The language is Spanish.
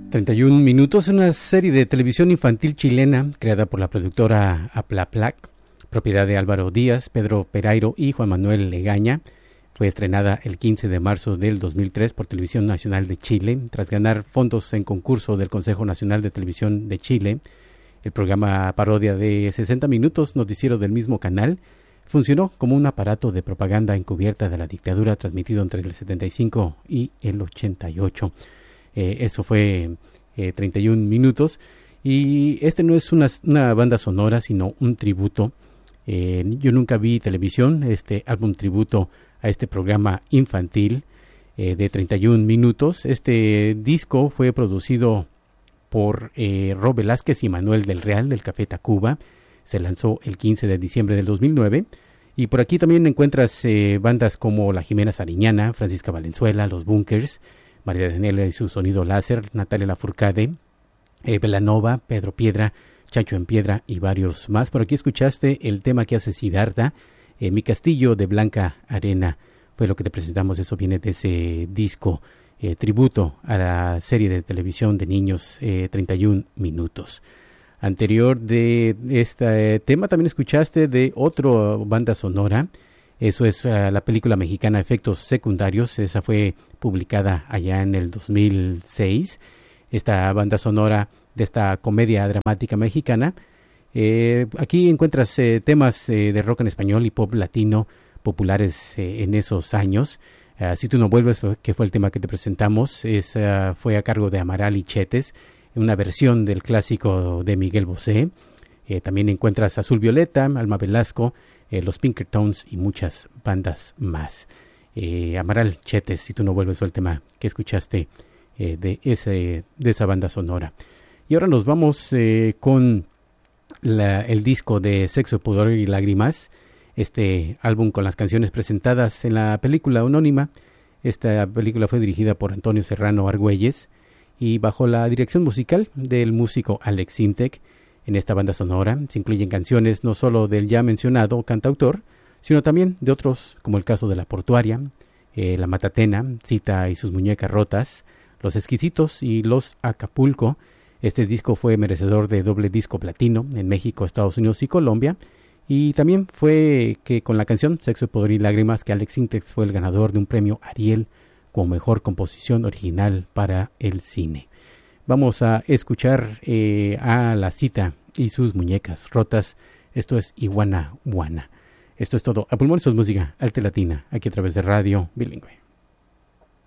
31 minutos, una serie de televisión infantil chilena creada por la productora Aplaplac, propiedad de Álvaro Díaz, Pedro Pereiro y Juan Manuel Legaña. Fue estrenada el 15 de marzo del 2003 por Televisión Nacional de Chile, tras ganar fondos en concurso del Consejo Nacional de Televisión de Chile. El programa parodia de 60 minutos, noticiero del mismo canal, funcionó como un aparato de propaganda encubierta de la dictadura transmitido entre el 75 y el 88. Eso fue 31 minutos. Y este no es una banda sonora, sino un tributo. Yo nunca vi televisión, este álbum tributo a este programa infantil de 31 minutos. Este disco fue producido por Rob Velázquez y Manuel del Real del Café Tacuba. Se lanzó el 15 de diciembre del 2009. Y por aquí también encuentras bandas como La Jimena Sariñana, Francisca Valenzuela, Los Bunkers, María Daniela y su sonido láser, Natalia Lafourcade, Belanova, Pedro Piedra, Chacho en Piedra y varios más. Por aquí escuchaste el tema que hace Siddhartha, Mi Castillo de Blanca Arena. Fue lo que te presentamos, eso viene de ese disco tributo a la serie de televisión de niños 31 minutos. Anterior de este tema también escuchaste de otra banda sonora. Eso es la película mexicana Efectos Secundarios. Esa fue publicada allá en el 2006. Esta banda sonora de esta comedia dramática mexicana. Aquí encuentras temas de rock en español y pop latino populares en esos años. Si tú no vuelves, que fue el tema que te presentamos, fue a cargo de Amaral y Chetes, una versión del clásico de Miguel Bosé. También encuentras Azul Violeta, Alma Velasco, los Pinkertones y muchas bandas más. Amaral, Chetes, si tú no vuelves, fue el tema que escuchaste de esa banda sonora. Y ahora nos vamos con el disco de Sexo, Pudor y Lágrimas, este álbum con las canciones presentadas en la película homónima. Esta película fue dirigida por Antonio Serrano Argüelles y bajo la dirección musical del músico Alex Sintek. En esta banda sonora se incluyen canciones no solo del ya mencionado cantautor, sino también de otros, como el caso de La Portuaria, La Matatena, Cita y sus muñecas rotas, Los Exquisitos y Los Acapulco. Este disco fue merecedor de doble disco platino en México, Estados Unidos y Colombia. Y también fue que con la canción Sexo, Poder y Lágrimas que Alex Sintek fue el ganador de un premio Ariel como mejor composición original para el cine. Vamos a escuchar a La Cita y sus muñecas rotas. Esto es Iguana Guana. Esto es todo. A pulmón, esto es música alta latina, aquí a través de Radio Bilingüe.